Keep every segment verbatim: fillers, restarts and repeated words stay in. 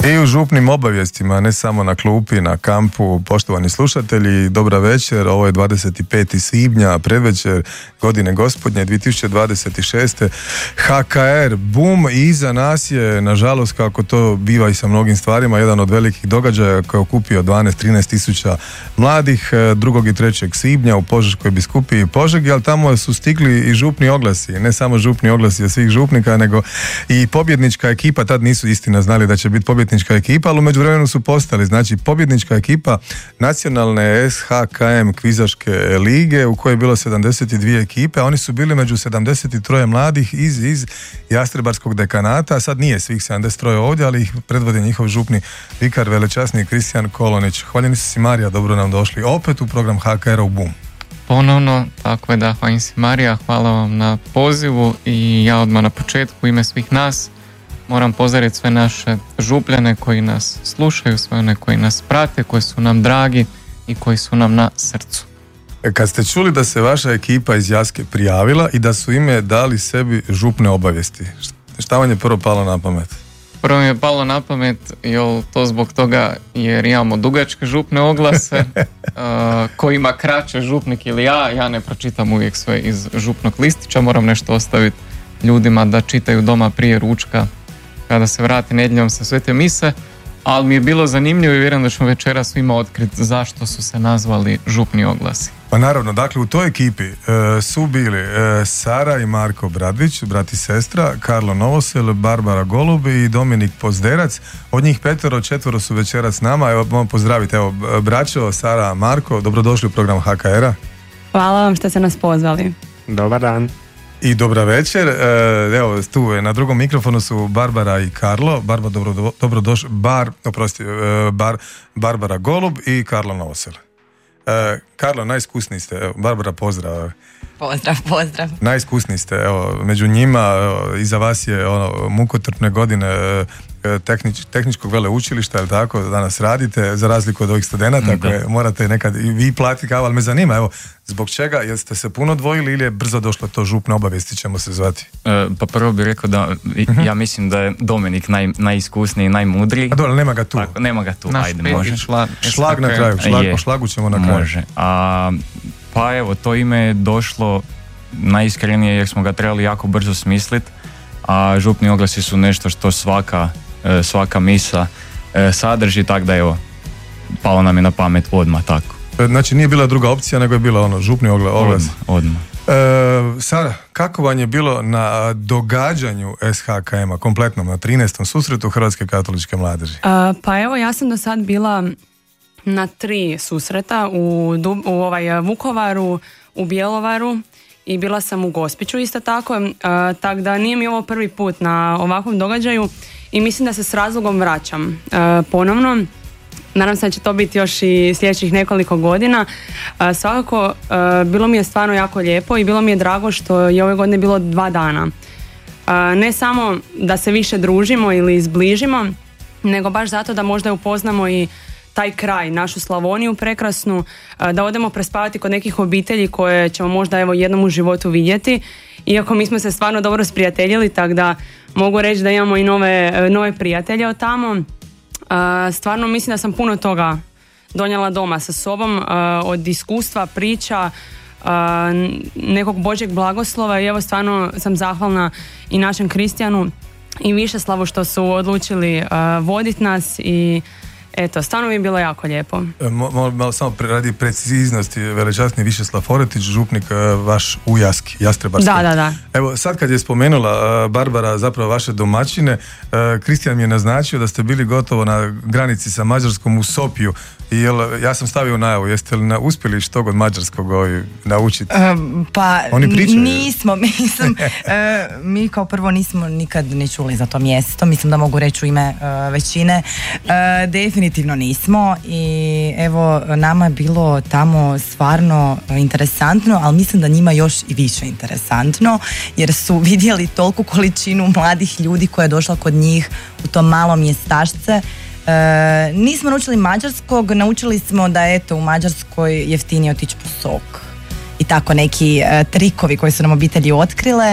I u župnim obavijestima, ne samo na klupi, na kampu, poštovani slušatelji, dobra večer, ovo je dvadeset peti svibnja, predvečer godine gospodnje dvije tisuće dvadeset šeste. H K R, bum, i iza nas je, nažalost, kako to biva i sa mnogim stvarima, jedan od velikih događaja koji je okupio dvanaest do trinaest tisuća mladih drugog i trećeg svibnja u Požeškoj biskupiji Požegi, ali tamo su stigli i župni oglasi, ne samo župni oglasi od svih župnika, nego i pobjednička ekipa. Tad nisu istina znali da će biti pobjednička ekipa, ali u međuvremenu su postali. Znači, pobjednička ekipa nacionalne S H K M kvizaške lige u kojoj je bilo sedamdeset dvije ekipe, a oni su bili među sedamdeset tri mladih iz, iz Jastrebarskog dekanata. Sad nije svih sedamdeset tri ovdje, ali ih predvodi njihov župni vikar velečasni Kristijan Kolonić. Hvaljeni si Marija, dobro nam došli opet u program H K R u Bum. Ponovno, tako je da, hvalim si Marija, hvala vam na pozivu i ja odmah na početku u ime svih nas moram pozdraviti sve naše župljane koji nas slušaju, sve one koji nas prate, koji su nam dragi i koji su nam na srcu. Kad ste čuli da se vaša ekipa iz Jaske prijavila i da su ime dali sebi župne obavijesti, šta vam je prvo palo na pamet? Prvo mi je palo na pamet, jel to zbog toga jer imamo dugačke župne oglase, uh, ko ima kraće župnik ili ja, ja ne pročitam uvijek sve iz župnog listića, moram nešto ostaviti ljudima da čitaju doma prije ručka kada se vrati nedjeljom sa svete mise, ali mi je bilo zanimljivo i vjerujem da ćemo večeras svima otkriti zašto su se nazvali župni oglasi. Pa naravno, dakle u toj ekipi e, su bili e, Sara i Marko Bradvić, brat i sestra, Karlo Novosel, Barbara Golub i Dominik Pozderac. Od njih petero, četvoro su večeras s nama. Evo, moram pozdraviti, evo, braćo, Sara, Marko, dobrodošli u program H K R-a. Hvala vam što ste nas pozvali. Dobar dan. I dobra večer, evo tu je, na drugom mikrofonu su Barbara i Karlo. Barbara, dobro, dobro došli, Bar, oprosti, Bar, Barbara Golub i Karlo Novosel. Karlo, najiskusniji ste, evo, Barbara, pozdrav. Pozdrav, pozdrav. Najiskusniji ste, evo, među njima, evo, iza vas je ono, mukotrpne godine tehnič, tehničkog veleučilišta, ili tako, danas radite, za razliku od ovih studenata koje morate nekad i vi platiti kao, ali me zanima, evo, zbog čega, jeste se puno dvojili ili je brzo došlo to župne obavijesti, ćemo se zvati? E, pa prvo bih rekao da uh-huh. ja mislim da je Dominik naj, najiskusniji i najmudriji. A dobro, nema ga tu. Tako, nema ga tu, naš ajde, može. Šlag, šlag na kraju, šlag, po šlagu ćemo na kraju. Može. A, pa evo, to ime je došlo najiskrenije jer smo ga trebali jako brzo smisliti, a župni oglasi su nešto što svaka, svaka misa sadrži, tako da evo, palo nam je na pamet odmah tako. Znači nije bila druga opcija, nego je bila ono, župni oglas. Odmah, odmah. E, Sara, kako vam je bilo na događanju S H K M-a, kompletnom, na trinaestom susretu Hrvatske katoličke mladeži? A, pa evo, ja sam do sad bila na tri susreta, u, u ovaj, Vukovaru, u Bjelovaru i bila sam u Gospiću isto tako, a, tako da nije mi ovo prvi put na ovakvom događaju i mislim da se s razlogom vraćam a, ponovno. Nadam se da će to biti još i sljedećih nekoliko godina. A, svakako, a, bilo mi je stvarno jako lijepo i bilo mi je drago što je ove godine bilo dva dana. A, ne samo da se više družimo ili izbližimo, nego baš zato da možda upoznamo i taj kraj, našu Slavoniju prekrasnu, a, da odemo prespavati kod nekih obitelji koje ćemo možda evo jednom u životu vidjeti. Iako mi smo se stvarno dobro sprijateljili, tako da mogu reći da imamo i nove, nove prijatelje od tamo. Uh, stvarno mislim da sam puno toga donijela doma sa sobom, uh, od iskustva, priča, uh, nekog Božjeg blagoslova i evo stvarno sam zahvalna i našem Kristijanu i Višeslavu što su odlučili uh, voditi nas i eto, stvarno mi je bilo jako lijepo. Malo mo, samo pre, radi preciznosti, velečasni Višeslav Oretić, župnik vaš u Jaski, Jastrebarskoj. Da, da, da. Evo, sad kad je spomenula Barbara zapravo vaše domaćine, Kristijan mi je naznačio da ste bili gotovo na granici sa Mađarskom u Sopiju. I jel, ja sam stavio najavu, jeste li na, uspjeli što god mađarskog ovaj, naučiti? Um, pa Oni pričaju. Nismo, mislim, uh, mi kao prvo nismo nikad ni čuli za to mjesto, mislim da mogu reći u ime uh, većine, uh, definitivno nismo i evo nama je bilo tamo stvarno interesantno, ali mislim da njima još i više interesantno, jer su vidjeli toliku količinu mladih ljudi koja je došla kod njih u to malo mjestašce. E, nismo naučili mađarskog, naučili smo da je eto u Mađarskoj jeftinije otići po sok i tako neki e, trikovi koji su nam obitelji otkrile. E,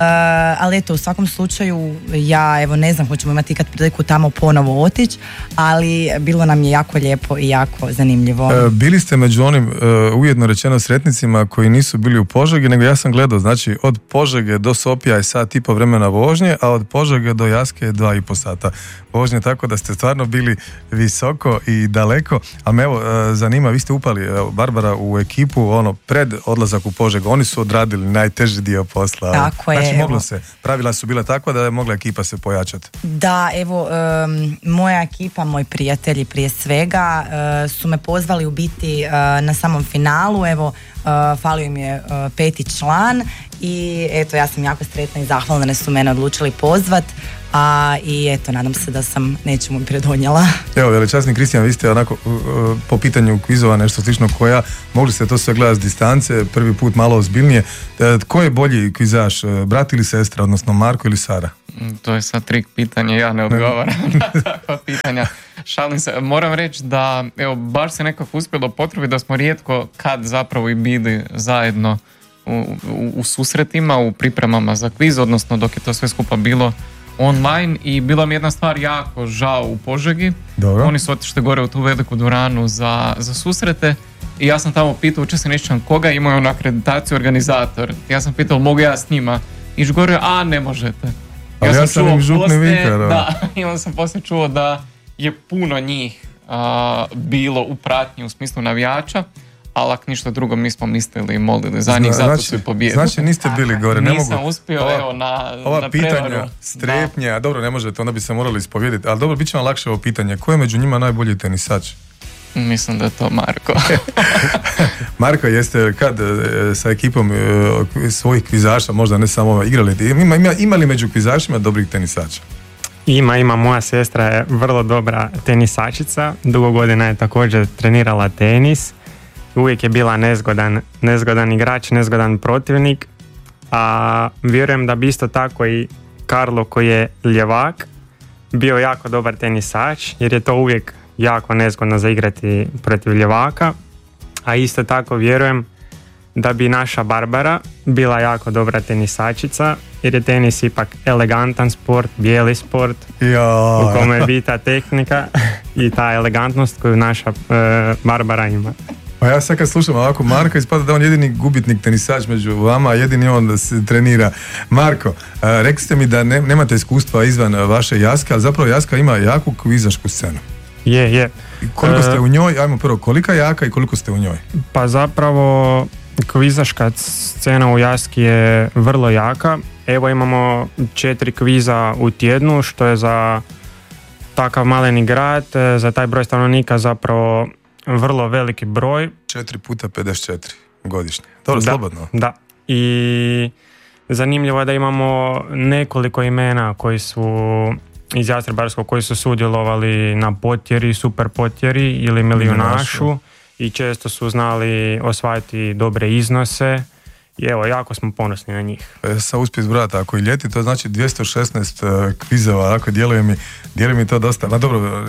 ali eto, u svakom slučaju ja evo ne znam hoćemo imati ikad priliku tamo ponovo otići, ali bilo nam je jako lijepo i jako zanimljivo. E, bili ste među onim e, ujedno rečeno sretnicima koji nisu bili u Požegi, nego ja sam gledao, znači od Požege do Sopija je sat i po vremena vožnje, a od Požege do Jaske je dva i po sata vožnje, tako da ste stvarno bili visoko i daleko. A me evo e, zanima, vi ste upali evo, Barbara u ekipu ono pred odlazak u Požegu, oni su odradili najteži dio posla. Tako je. Znači moglo evo. se, pravila su bila takva da je mogla ekipa se pojačati. Da, evo, um, moja ekipa, moji prijatelji prije svega uh, su me pozvali u biti uh, na samom finalu, evo, uh, falio im je uh, peti član i eto, ja sam jako sretna i zahvalna da su mene odlučili pozvat, a i eto, nadam se da sam nečemu pridonijela. Evo, veličasni Kristijan, vi ste onako uh, po pitanju kvizova nešto slično koja, mogli ste to sve gledati s distance, prvi put malo ozbiljnije. E, tko je bolji kvizaš, brat ili sestra, odnosno Marko ili Sara? To je sad trik pitanje, ja ne odgovaram na takva pitanja. Šalim se, moram reći da evo, baš se nekako uspjelo potrebi da smo rijetko kad zapravo i bili zajedno u, u, u susretima, u pripremama za kviz, odnosno dok je to sve skupa bilo online i bila mi jedna stvar jako žao u Požegi. Dobro. Oni su otišli gore u tu veliku dvoranu za, za susrete i ja sam tamo pitao, uče se nišćam koga, imaju na akreditaciju organizator. Ja sam pitao, mogu ja s njima ići gore, a ne možete. Ali ja sam im župni vikar. Da, i onda sam poslije čuo da je puno njih a, bilo u pratnji u smislu navijača, ali ako ništa drugo mi smo mislili i molili za njih, zato znači, su i pobjedili. Znači niste bili gore, ne Nisam mogu. uspio, ova, evo, na, ova na pitanja, prevaru. strepnje, a dobro ne možete, onda bi se morali ispovijediti, ali dobro, bit će vam lakše ovo pitanje. Ko je među njima najbolji tenisač? Mislim da je to Marko. Marko, jeste kad e, sa ekipom e, svojih kvizaša, možda ne samo igrali, ima, ima, ima li među kvizašima dobrih tenisača? Ima, ima, moja sestra je vrlo dobra tenisačica, dugo godina je također trenirala tenis, uvijek je bila nezgodan, nezgodan igrač, nezgodan protivnik, a vjerujem da bi isto tako i Karlo koji je ljevak bio jako dobar tenisač, jer je to uvijek jako nezgodno za igrati protiv ljevaka, a isto tako vjerujem da bi naša Barbara bila jako dobra tenisačica, jer je tenis ipak elegantan sport, bijeli sport, ja. u kome je bita tehnika i ta elegantnost koju naša e, Barbara ima. Pa ja sad kad slušam ovako Marka, ispada da on jedini gubitnik tenisač među vama, jedini on da se trenira. Marko, uh, rekli ste mi da ne, nemate iskustva izvan vaše Jaske, ali zapravo Jaska ima jaku kvizašku scenu. Je, je. I koliko ste u njoj, ajmo prvo, kolika je jaka i koliko ste u njoj? Pa zapravo kvizaška scena u Jaski je vrlo jaka. Evo imamo četiri kviza u tjednu, što je za takav maleni grad, za taj broj stanovnika zapravo vrlo veliki broj. četiri puta pedeset četiri godišnje. Dobro, da, slobodno. Da. I zanimljivo je da imamo nekoliko imena koji su iz Jastrebarskog koji su sudjelovali na potjeri, super potjeri ili milijunašu i često su znali osvajati dobre iznose i evo, jako smo ponosni na njih. Ja sam uspio zbrojati, ako i ljeti, to znači dvjesto šesnaest uh, kvizova, ako djeluje mi, djeluje mi to dosta. Ma dobro, uh,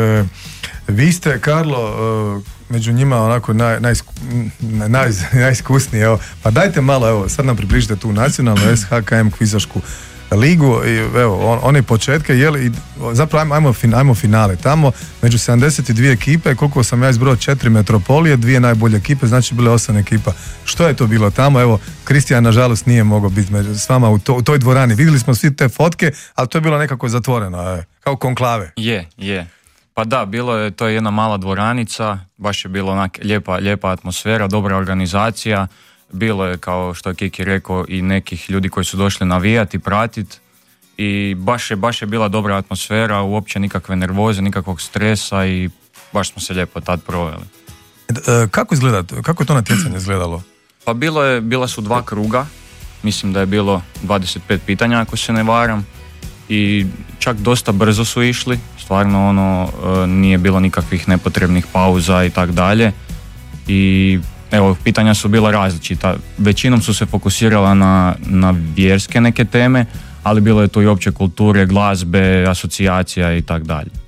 vi ste, Karlo, uh, među njima onako naj, naj, naj, najiskusniji, evo, pa dajte malo, evo, sad nam približite tu nacionalnu S H K M kvizašku ligu i evo, on, one početke, jeli, zapravo ajmo, ajmo, fin, ajmo finale tamo, među sedamdeset dvije ekipe, koliko sam ja izbrojao, četiri metropolije, dvije najbolje ekipe, znači bile osam ekipa. Što je to bilo tamo? Evo, Kristijan nažalost nije mogao biti među, s vama u, to, u toj dvorani. Vidjeli smo svi te fotke, ali to je bilo nekako zatvoreno, je, kao konklave. Je, je. Pa da, bilo je, to je jedna mala dvoranica, baš je bilo onak lijepa, lijepa atmosfera, dobra organizacija. Bilo je, kao što je Kiki rekao, i nekih ljudi koji su došli navijati, pratiti i baš je, baš je bila dobra atmosfera, uopće nikakve nervoze, nikakvog stresa i baš smo se lijepo tad proveli. E, kako izgleda, kako je to natjecanje izgledalo? Pa bilo je, bila su dva kruga, mislim da je bilo dvadeset pet pitanja ako se ne varam i čak dosta brzo su išli, stvarno ono nije bilo nikakvih nepotrebnih pauza i tak dalje i evo, pitanja su bila različita. Većinom su se fokusirala na, na vjerske neke teme, ali bilo je tu i opće kulture, glazbe, asocijacija i tak dalje.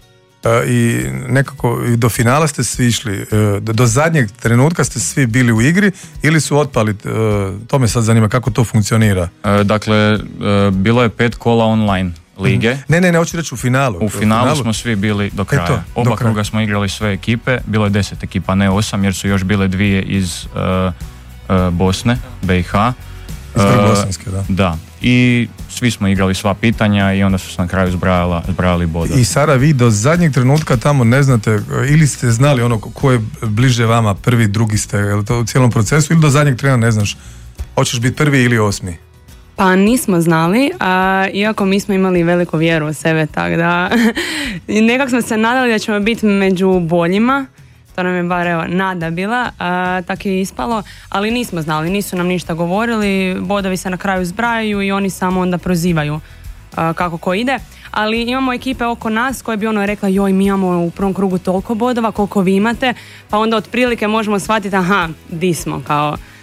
i nekako i do finala ste svi išli, do zadnjeg trenutka ste svi bili u igri ili su otpali, to me sad zanima kako to funkcionira. Dakle, bilo je pet kola online lige. Ne, ne, ne, hoću reći u finalu. U finalu, finalu smo svi bili do kraja. To, Oba do kraja. Kruga smo igrali sve ekipe, bilo je deset ekipa, ne osam, jer su još bile dvije iz uh, uh, Bosne, B i H. Iz uh, Bosanske, da. Da. I svi smo igrali sva pitanja i onda su se na kraju zbrajala, zbrajali bodovi. I Sara, vi do zadnjeg trenutka tamo ne znate, ili ste znali ono ko je bliže vama, prvi, drugi ste, je li to u cijelom procesu, ili do zadnjeg trena ne znaš, hoćeš biti prvi ili osmi? Pa nismo znali, a, iako mi smo imali veliku vjeru u sebe, tako da nekako smo se nadali da ćemo biti među boljima, to nam je bar evo, nada bila, a, tako je ispalo, ali nismo znali, nisu nam ništa govorili, bodovi se na kraju zbrajaju i oni samo onda prozivaju a, kako ko ide, ali imamo ekipe oko nas koje bi ono rekla joj mi imamo u prvom krugu toliko bodova koliko vi imate, pa onda otprilike možemo shvatiti aha, di smo kao.